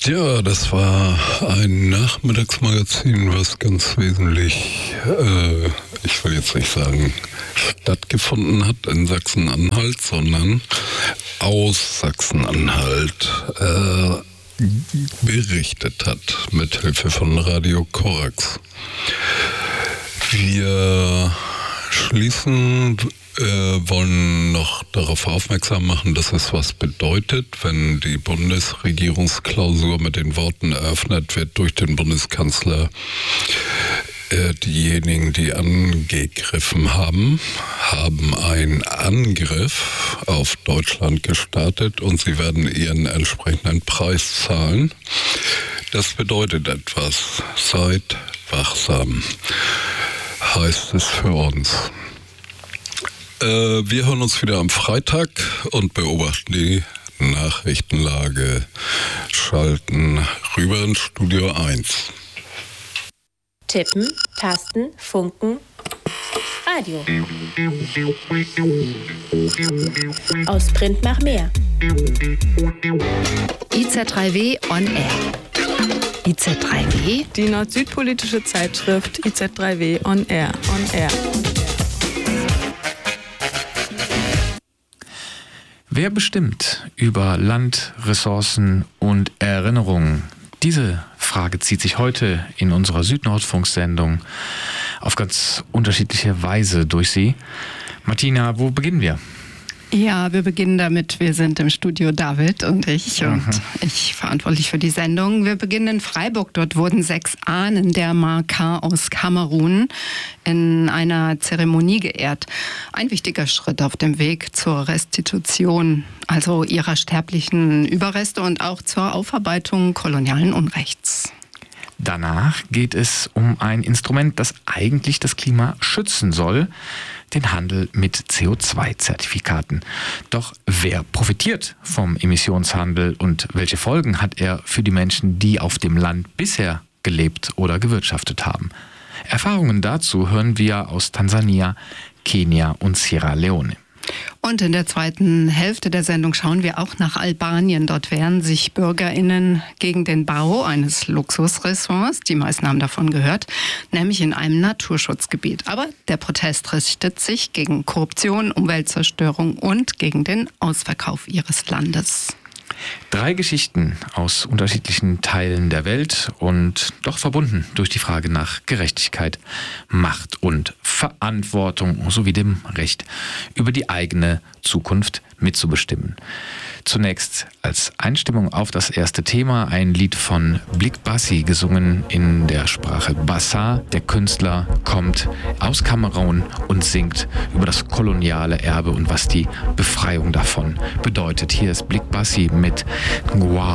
Ja, das war ein Nachmittagsmagazin, was ganz wesentlich, ich will jetzt nicht sagen, stattgefunden hat in Sachsen-Anhalt, sondern aus Sachsen-Anhalt berichtet hat, mit Hilfe von Radio Korax. Wir wollen noch darauf aufmerksam machen, dass es was bedeutet, wenn die Bundesregierungsklausur mit den Worten eröffnet wird durch den Bundeskanzler. Diejenigen, die angegriffen haben einen Angriff auf Deutschland gestartet und sie werden ihren entsprechenden Preis zahlen. Das bedeutet etwas. Seid wachsam, heißt es für uns. Wir hören uns wieder am Freitag und beobachten die Nachrichtenlage. Schalten rüber ins Studio 1. Tippen, Tasten, Funken, Radio. Aus Print nach mehr. IZ3W on Air. IZ3W? Die nord-süd-politische Zeitschrift IZ3W on Air. On Air. Wer bestimmt über Land, Ressourcen und Erinnerungen? Diese Frage zieht sich heute in unserer Süd-Nord-Funk-Sendung auf ganz unterschiedliche Weise durch Sie. Martina, wo beginnen wir? Ja, wir beginnen damit, wir sind im Studio David und ich verantwortlich für die Sendung. Wir beginnen in Freiburg, dort wurden 6 Ahnen der Maka aus Kamerun in einer Zeremonie geehrt. Ein wichtiger Schritt auf dem Weg zur Restitution, also ihrer sterblichen Überreste und auch zur Aufarbeitung kolonialen Unrechts. Danach geht es um ein Instrument, das eigentlich das Klima schützen soll, den Handel mit CO2-Zertifikaten. Doch wer profitiert vom Emissionshandel und welche Folgen hat er für die Menschen, die auf dem Land bisher gelebt oder gewirtschaftet haben? Erfahrungen dazu hören wir aus Tansania, Kenia und Sierra Leone. Und in der zweiten Hälfte der Sendung schauen wir auch nach Albanien. Dort wehren sich BürgerInnen gegen den Bau eines Luxusressorts. Die meisten haben davon gehört, nämlich in einem Naturschutzgebiet. Aber der Protest richtet sich gegen Korruption, Umweltzerstörung und gegen den Ausverkauf ihres Landes. 3 Geschichten aus unterschiedlichen Teilen der Welt und doch verbunden durch die Frage nach Gerechtigkeit, Macht und Verantwortung sowie dem Recht, über die eigene Zukunft mitzubestimmen. Zunächst als Einstimmung auf das erste Thema ein Lied von Blik Bassi, gesungen in der Sprache Bassa. Der Künstler kommt aus Kamerun und singt über das koloniale Erbe und was die Befreiung davon bedeutet. Hier ist Blik Bassi mit Ngwa.